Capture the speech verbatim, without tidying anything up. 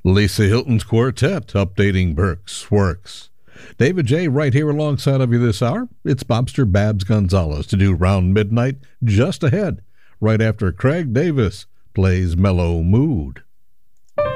Lisa Hilton's quartet updating Burke's works. David J. right here alongside of you this hour. It's Bobster Babs Gonzalez to do Round Midnight just ahead, right after Craig Davis plays Mellow Mood.